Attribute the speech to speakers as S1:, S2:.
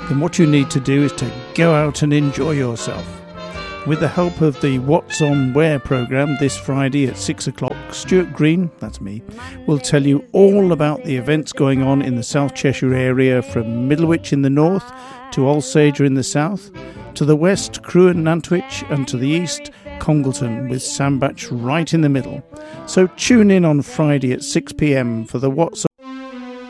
S1: then what you need to do is to go out and enjoy yourself. With the help of the What's On Where programme this Friday at 6 o'clock, Stuart Green, that's me, will tell you all about the events going on in the South Cheshire area, from Middlewich in the north to Alsager in the south, to the west, Crewe and Nantwich, and to the east, Congleton, with Sandbach right in the middle. So tune in on Friday at 6 p.m. for the What's